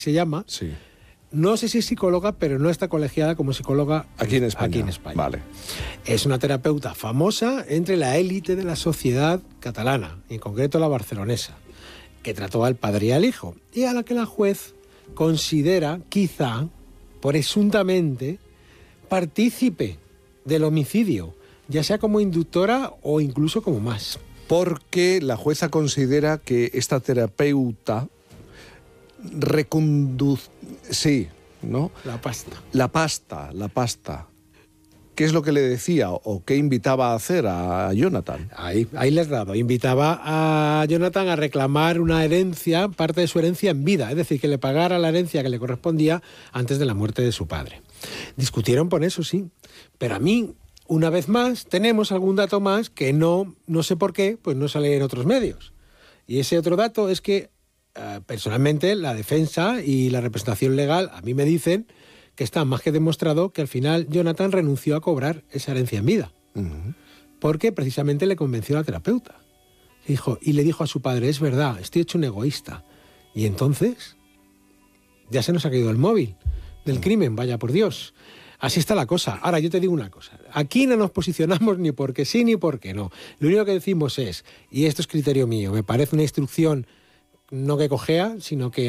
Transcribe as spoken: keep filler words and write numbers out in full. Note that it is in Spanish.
se llama. Sí. No sé si es psicóloga, pero no está colegiada como psicóloga aquí en España. Aquí en España. Vale. Es una terapeuta famosa entre la élite de la sociedad catalana, en concreto la barcelonesa, que trató al padre y al hijo, y a la que la juez considera, quizá, presuntamente, partícipe del homicidio, ya sea como inductora o incluso como más. Porque la jueza considera que esta terapeuta reconduce... Sí, ¿no? La pasta. La pasta, la pasta. ¿Qué es lo que le decía o qué invitaba a hacer a Jonathan? Ahí, ahí le has dado. Invitaba a Jonathan a reclamar una herencia, parte de su herencia en vida, es decir, que le pagara la herencia que le correspondía antes de la muerte de su padre. Discutieron por eso, sí, pero a mí, una vez más, tenemos algún dato más que no, no sé por qué, pues no sale en otros medios. Y ese otro dato es que, eh, personalmente, la defensa y la representación legal a mí me dicen que está más que demostrado que al final Jonathan renunció a cobrar esa herencia en vida. Uh-huh. Porque precisamente le convenció a la terapeuta. Dijo, y le dijo a su padre, es verdad, estoy hecho un egoísta. Y entonces, ya se nos ha caído el móvil del uh-huh. crimen, vaya por Dios. Así está la cosa. Ahora, yo te digo una cosa. Aquí no nos posicionamos ni porque sí ni porque no. Lo único que decimos es, y esto es criterio mío, me parece una instrucción no que cojea, sino que